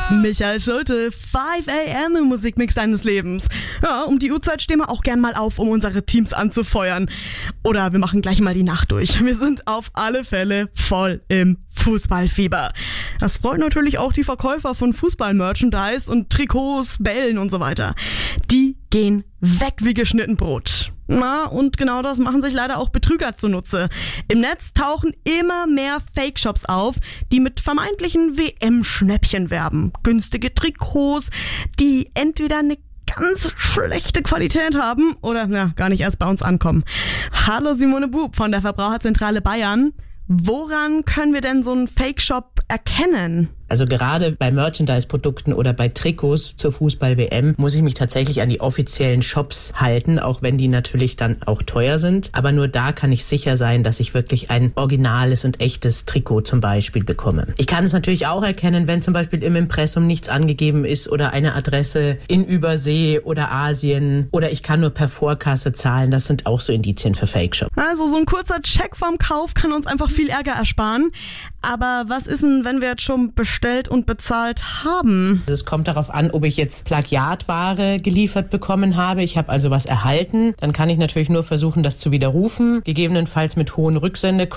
Michael Schulte, 5 a.m. im Musikmix deines Lebens. Ja, um die Uhrzeit stehen wir auch gern mal auf, um unsere Teams anzufeuern. Oder wir machen gleich mal die Nacht durch. Wir sind auf alle Fälle voll im Fußballfieber. Das freut natürlich auch die Verkäufer von Fußball-Merchandise und Trikots, Bällen und so weiter. Die gehen weg wie geschnitten Brot. Na, und genau das machen sich leider auch Betrüger zunutze. Im Netz tauchen immer mehr Fake-Shops auf, die mit vermeintlichen WM-Schnäppchen werben. Günstige Trikots, die entweder eine ganz schlechte Qualität haben oder gar nicht erst bei uns ankommen. Hallo Simone Bub von der Verbraucherzentrale Bayern. Woran können wir denn so einen Fake-Shop erkennen? Also gerade bei Merchandise-Produkten oder bei Trikots zur Fußball-WM muss ich mich tatsächlich an die offiziellen Shops halten, auch wenn die natürlich dann auch teuer sind. Aber nur da kann ich sicher sein, dass ich wirklich ein originales und echtes Trikot zum Beispiel bekomme. Ich kann es natürlich auch erkennen, wenn zum Beispiel im Impressum nichts angegeben ist oder eine Adresse in Übersee oder Asien oder ich kann nur per Vorkasse zahlen. Das sind auch so Indizien für Fake-Shops. Also so ein kurzer Check vorm Kauf kann uns einfach viel Ärger ersparen. Aber was ist denn, wenn wir jetzt schon bestellt und bezahlt haben? Es kommt darauf an, ob ich jetzt Plagiatware geliefert bekommen habe. Ich habe also was erhalten. Dann kann ich natürlich nur versuchen, das zu widerrufen. Gegebenenfalls mit hohen Rücksendekosten.